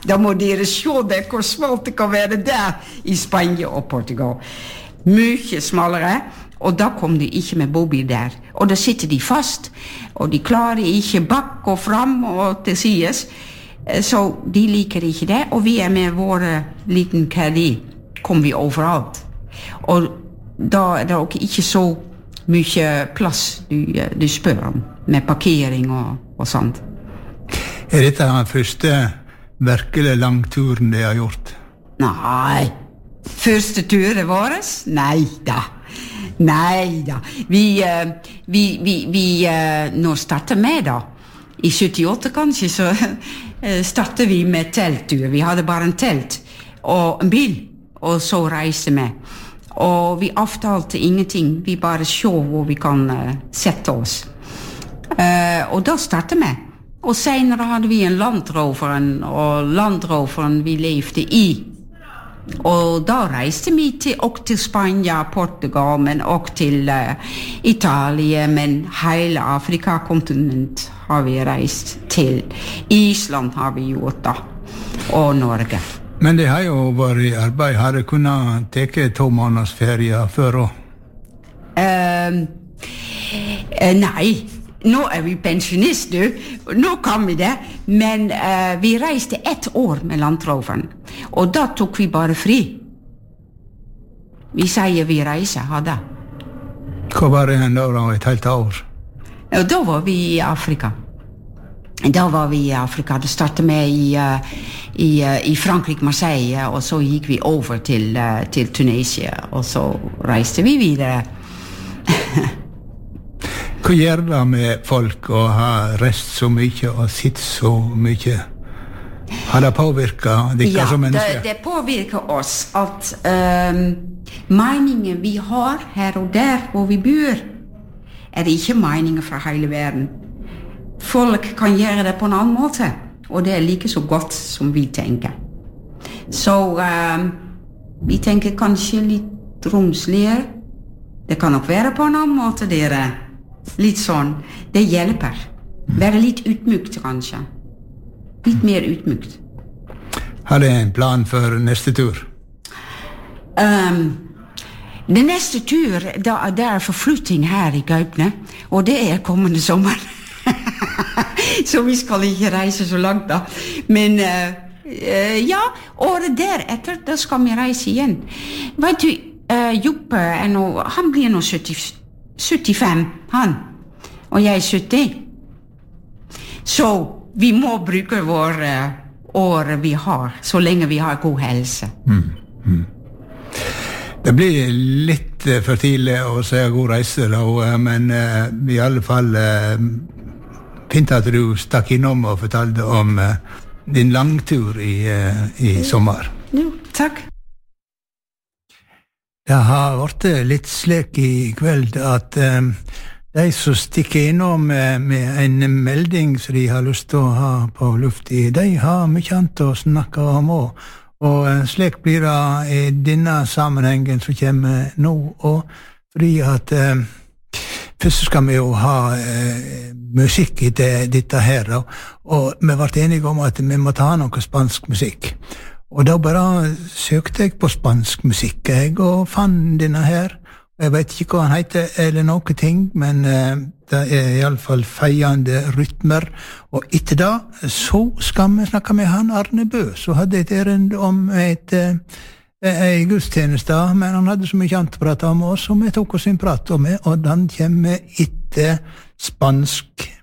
Da må dere se det, hvor smalt det kan være der I Spania og Portugal. Mye smalere, og da kom de ikke med bobil der. Og da sitter de fast, og de klarer ikke bak og fram og til sides. Så de liker ikke det, og vi med våre liten Caddy, kommer vi overalt. Og da det også ikke så mye plass du spør om, med parkering og sånt. Dette den første virkelig langturen de har gjort? Nei, første turen våres? Neida. Vi nå starter med da. I 78 kanskje så startet vi med telttur. Vi hadde bare en telt og en bil, og så reiste vi. Og vi avtalte ingenting, vi bare så hvor vi kan sette oss. Og da startet vi. Og senere hadde vi en Landroveren, og Landroveren vi levde I. Og da reiste vi til Spania, Portugal, men også til Italia, men hele Afrika-kontinent har vi reist til. Island har vi gjort da, og Norge. Men det har jo vært I arbeid. Har det kunnet teke 2 måneders ferie før også? Nei. Nå vi pensjonist, du. Nå kan vi det. Men vi reiste 1 år med Landroveren. Og da tok vi bare fri. Vi sier vi reiser, hadde. Hva var det da, et helt år? Og da var vi I Afrika. Da startet med I Frankrike, Marseille, og så gikk vi over til Tunisia, og så reiste vi videre. Hva gjør det med folk å ha reist så mye og sitt så mye? Har det påvirket dere som mennesker? Ja, det påvirker oss at meningen vi har her og der hvor vi bor, ikke meninger fra hele verden. Folk kan gjøre det på en annen måte, og det like så godt som vi tenker. Så vi tenker kanskje litt romsligere. Det kan nok være på en annen måte, dere. Litt sånn. Det hjelper. Være litt utmykt, kanskje. Litt mer utmykt. Har du en plan for neste tur? Det neste tur, det forflytting her I Gaupne, og det kommende sommer. Så vi skal ikke reise så langt da. Men ja, året deretter, da skal vi reise igjen. Vet du, Joppe han blir nå 75, han. Og jeg 70. Så vi må bruke vår år vi har, så lenge vi har god helse. Det blir litt for tidlig å si god reise da, men I alle fall fint at du stakk innom og fortalte om din langtur I sommer. Jo, takk. Det har vært litt slik I kveld at de som stikker innom med en melding som de har lyst til å ha på luft I, de har mye annet å snakke om også. Og slik blir det I denne sammenhengen som kommer nå, og fordi at først skal vi jo ha musikk I dette her, og vi har vært enige om at vi måtte ha noe spansk musikk. Og da bare søkte jeg på spansk musikk, og fant denne her. Jeg vet ikke hva han heter eller noe ting, men det I alle fall feiende rytmer. Og etter da, så skal vi snakke med han Arne Bø, så hadde et erend om en gudstjeneste, men han hadde så mye annet å prate om oss, og vi tok oss en prat om det, og den kommer etter spansk